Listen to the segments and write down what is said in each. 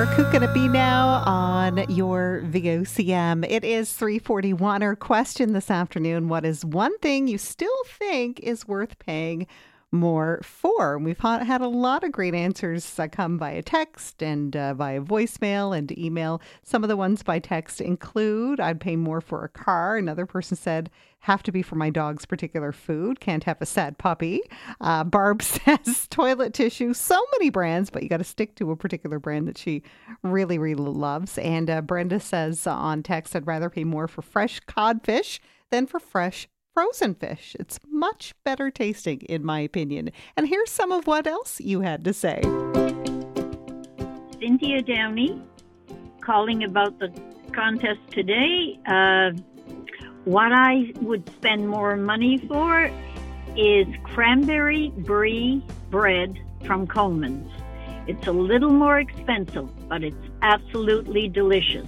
Who can it be now on your VOCM? It is 3:41. Our question this afternoon: what is one thing you still think is worth paying more for? We've had a lot of great answers come via text and via voicemail and email. Some of the ones by text include: I'd pay more for a car. Another person said, have to be for my dog's particular food. Can't have a sad puppy. Barb says toilet tissue. So many brands, but you got to stick to a particular brand that she really, really loves. And Brenda says on text, I'd rather pay more for fresh codfish than for fresh frozen fish. It's much better tasting, in my opinion. And here's some of what else you had to say. Cynthia Downey calling about the contest today. What I would spend more money for is cranberry brie bread from Coleman's. It's a little more expensive, but it's absolutely delicious.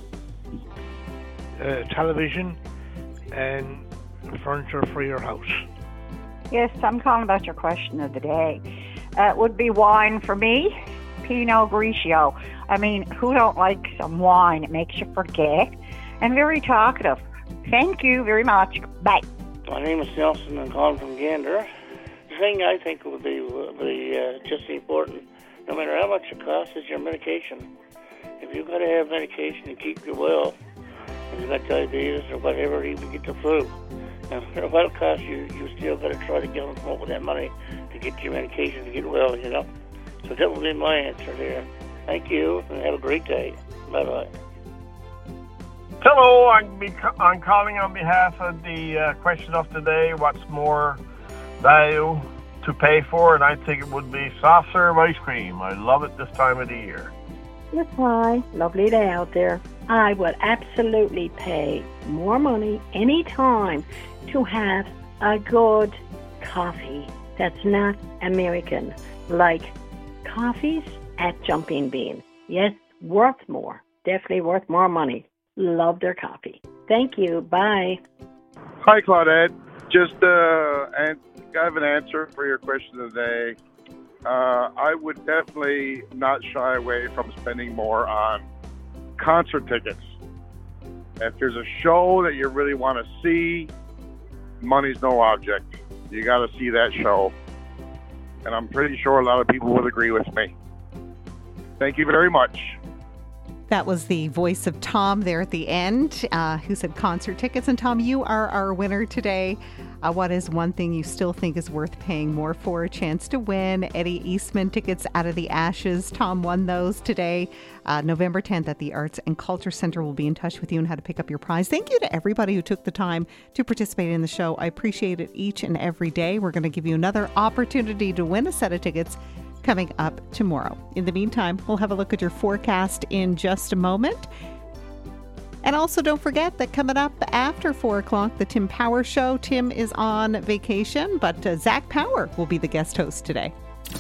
Television and furniture for your house. Yes, I'm calling about your question of the day. It would be wine for me, Pinot Grigio. I mean, who don't like some wine? It makes you forget. And very talkative. Thank you very much. Bye. My name is Nelson. I'm calling from Gander. The thing I think would be just important, no matter how much it costs, is your medication. If you've got to have medication to keep you well, if you've got diabetes or whatever, even get the flu, no matter what it costs you, you still got to try to get them come up with that money to get your medication to get well, you know. So that would be my answer there. Thank you, and have a great day. Bye-bye. Hello, I'm calling on behalf of the question of today. What's more value to pay for? And I think it would be soft serve ice cream. I love it this time of the year. Yes, hi. Lovely day out there. I would absolutely pay more money anytime to have a good coffee that's not American, like coffees at Jumping Bean. Yes, worth more. Definitely worth more money. Love their coffee. Thank you. Bye. Hi, Claudette. Just I have an answer for your question today. I would definitely not shy away from spending more on concert tickets. If there's a show that you really want to see, money's no object. You got to see that show. And I'm pretty sure a lot of people would agree with me. Thank you very much. That was the voice of Tom there at the end, who said concert tickets. And Tom, you are our winner today. What is one thing you still think is worth paying more for? A chance to win Eddie Eastman tickets Out of the Ashes. Tom won those today. November 10th at the Arts and Culture Center. Will be in touch with you on how to pick up your prize. Thank you to everybody who took the time to participate in the show. I appreciate it each and every day. We're going to give you another opportunity to win a set of tickets coming up tomorrow. In the meantime, we'll have a look at your forecast in just a moment. And also don't forget that coming up after 4 o'clock, the Tim Power Show. Tim is on vacation, but Zach Power will be the guest host today.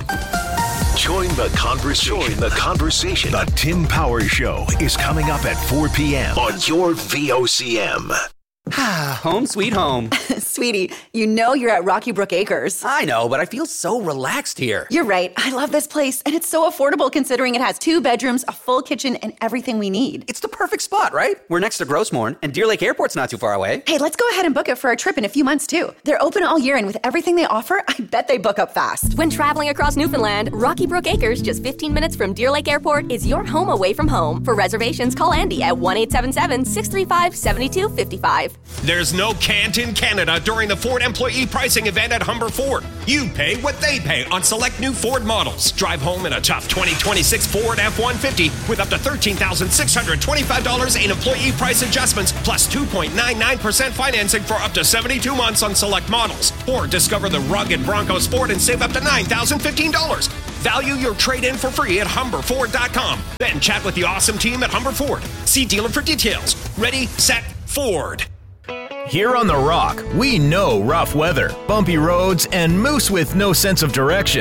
Join the conversation. The Tim Power Show is coming up at 4 p.m. on your VOCM. Home sweet home. Sweetie, you know you're at Rocky Brook Acres. I know, but I feel so relaxed here. You're right. I love this place, and it's so affordable considering it has 2 bedrooms, a full kitchen, and everything we need. It's the perfect spot, right? We're next to Grossmorn, and Deer Lake Airport's not too far away. Hey, let's go ahead and book it for a trip in a few months, too. They're open all year, and with everything they offer, I bet they book up fast. When traveling across Newfoundland, Rocky Brook Acres, just 15 minutes from Deer Lake Airport, is your home away from home. For reservations, call Andy at 1-877-635-7255. There's no Canton, Canada during the Ford employee pricing event at Humber Ford. You pay what they pay on select new Ford models. Drive home in a tough 2026 Ford F-150 with up to $13,625 in employee price adjustments plus 2.99% financing for up to 72 months on select models. Or discover the rugged Bronco Sport and save up to $9,015. Value your trade-in for free at HumberFord.com. Then chat with the awesome team at Humber Ford. See dealer for details. Ready, set, Ford. Here on The Rock, we know rough weather, bumpy roads, and moose with no sense of direction.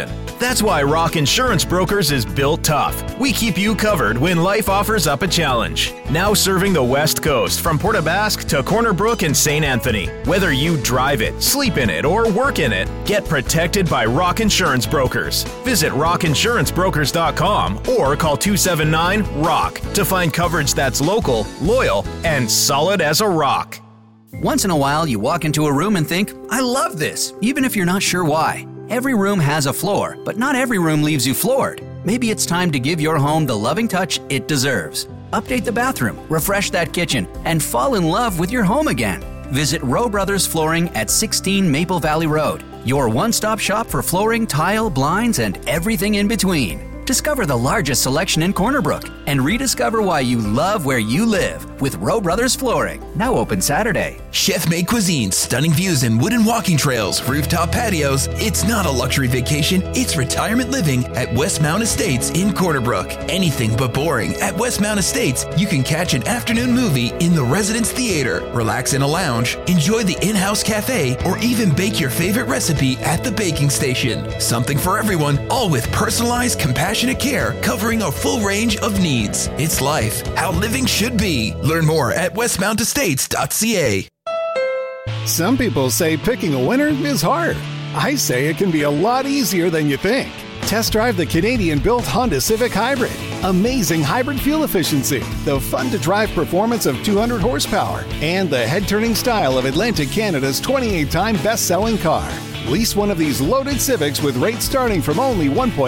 That's why Rock Insurance Brokers is built tough. We keep you covered when life offers up a challenge. Now serving the West Coast from Port aux Basques to Corner Brook and St. Anthony. Whether you drive it, sleep in it, or work in it, get protected by Rock Insurance Brokers. Visit rockinsurancebrokers.com or call 279-ROCK to find coverage that's local, loyal, and solid as a rock. Once in a while, you walk into a room and think, I love this, even if you're not sure why. Every room has a floor, but not every room leaves you floored. Maybe it's time to give your home the loving touch it deserves. Update the bathroom, refresh that kitchen, and fall in love with your home again. Visit Rowe Brothers Flooring at 16 Maple Valley Road, your one-stop shop for flooring, tile, blinds, and everything in between. Discover the largest selection in Corner Brook and rediscover why you love where you live with Rowe Brothers Flooring. Now open Saturday. Chef-made cuisine, stunning views and wooden walking trails, rooftop patios. It's not a luxury vacation, it's retirement living at Westmount Estates in Corner Brook. Anything but boring. At Westmount Estates, you can catch an afternoon movie in the Residence Theater, relax in a lounge, enjoy the in-house cafe, or even bake your favorite recipe at the baking station. Something for everyone, all with personalized, compassionate care covering a full range of needs. It's life, how living should be. Learn more at westmountestates.ca. Some people say picking a winner is hard. I say it can be a lot easier than you think. Test drive the Canadian-built Honda Civic Hybrid. Amazing hybrid fuel efficiency, the fun-to-drive performance of 200 horsepower, and the head-turning style of Atlantic Canada's 28-time best-selling car. Lease one of these loaded Civics with rates starting from only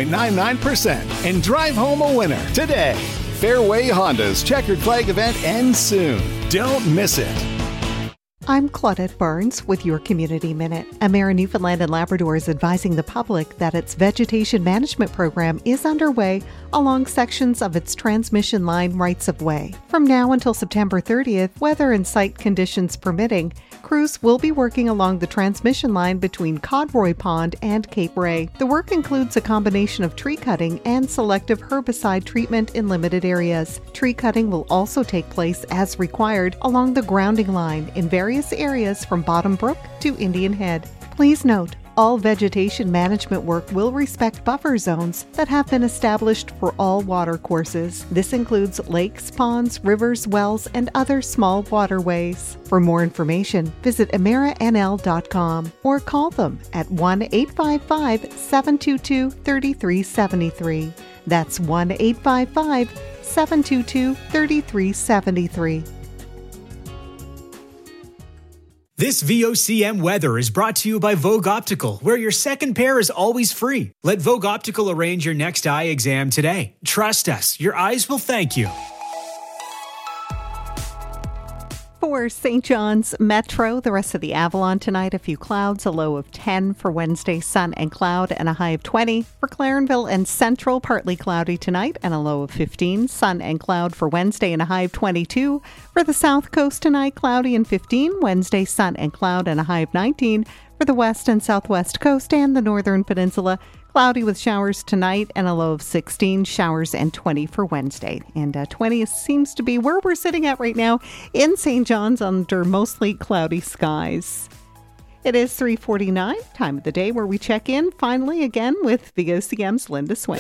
1.99% and drive home a winner today. Fairway Honda's Checkered Flag event ends soon. Don't miss it. I'm Claudette Barnes with your Community Minute. Emera Newfoundland and Labrador is advising the public that its vegetation management program is underway along sections of its transmission line rights-of-way. From now until September 30th, weather and site conditions permitting, crews will be working along the transmission line between Codroy Pond and Cape Ray. The work includes a combination of tree cutting and selective herbicide treatment in limited areas. Tree cutting will also take place as required along the grounding line in various areas from Bottom Brook to Indian Head. Please note, all vegetation management work will respect buffer zones that have been established for all water courses. This includes lakes, ponds, rivers, wells, and other small waterways. For more information, visit emeranl.com or call them at 1-855-722-3373. That's 1-855-722-3373. This VOCM weather is brought to you by Vogue Optical, where your second pair is always free. Let Vogue Optical arrange your next eye exam today. Trust us, your eyes will thank you. For St. John's Metro, the rest of the Avalon tonight, a few clouds, a low of 10. For Wednesday, sun and cloud and a high of 20. For Clarenville and Central, partly cloudy tonight and a low of 15. Sun and cloud for Wednesday and a high of 22. For the South Coast tonight, cloudy and 15. Wednesday, sun and cloud and a high of 19. For the West and Southwest Coast and the Northern Peninsula, cloudy with showers tonight and a low of 16, showers and 20 for Wednesday. And 20 seems to be where we're sitting at right now in St. John's under mostly cloudy skies. It is 3:49, time of the day where we check in finally again with VOCM's Linda Swain.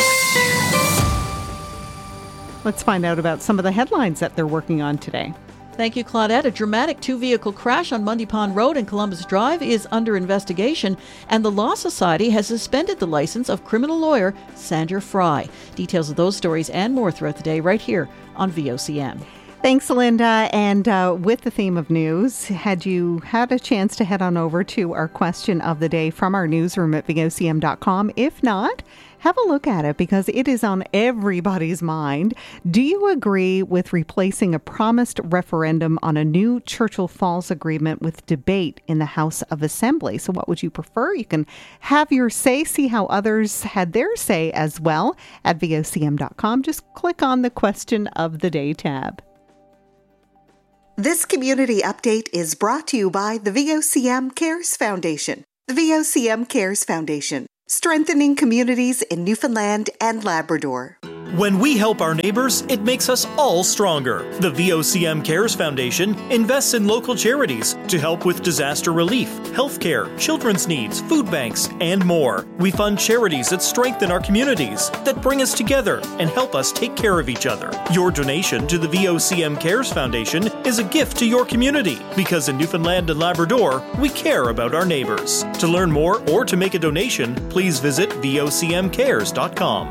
Let's find out about some of the headlines that they're working on today. Thank you, Claudette. A dramatic two-vehicle crash on Mundy Pond Road and Columbus Drive is under investigation, and the Law Society has suspended the license of criminal lawyer Sandra Fry. Details of those stories and more throughout the day right here on VOCM. Thanks, Linda. And with the theme of news, had you had a chance to head on over to our question of the day from our newsroom at VOCM.com? If not, have a look at it because it is on everybody's mind. Do you agree with replacing a promised referendum on a new Churchill Falls agreement with debate in the House of Assembly? So what would you prefer? You can have your say, see how others had their say as well at VOCM.com. Just click on the question of the day tab. This community update is brought to you by the VOCM Cares Foundation. The VOCM Cares Foundation, strengthening communities in Newfoundland and Labrador. When we help our neighbors, it makes us all stronger. The VOCM Cares Foundation invests in local charities to help with disaster relief, healthcare, children's needs, food banks, and more. We fund charities that strengthen our communities, that bring us together and help us take care of each other. Your donation to the VOCM Cares Foundation is a gift to your community, because in Newfoundland and Labrador, we care about our neighbors. To learn more or to make a donation, please visit vocmcares.com.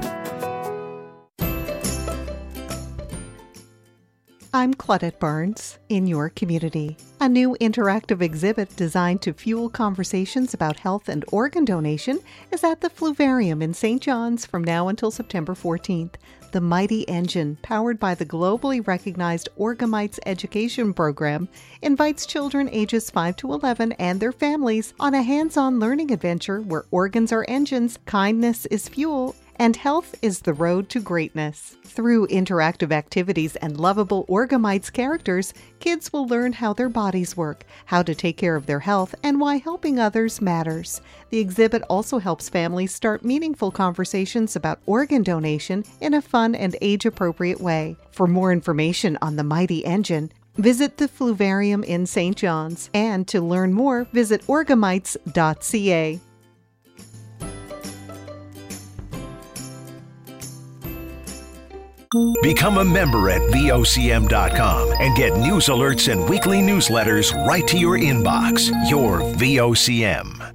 I'm Claudette Barnes, in your community. A new interactive exhibit designed to fuel conversations about health and organ donation is at the Fluvarium in St. John's from now until September 14th. The Mighty Engine, powered by the globally recognized Orgamites Education Program, invites children ages 5 to 11 and their families on a hands-on learning adventure where organs are engines, kindness is fuel, and health is the road to greatness. Through interactive activities and lovable Orgamites characters, kids will learn how their bodies work, how to take care of their health, and why helping others matters. The exhibit also helps families start meaningful conversations about organ donation in a fun and age-appropriate way. For more information on the Mighty Engine, visit the Fluvarium in St. John's. And to learn more, visit orgamites.ca. Become a member at VOCM.com and get news alerts and weekly newsletters right to your inbox. Your VOCM.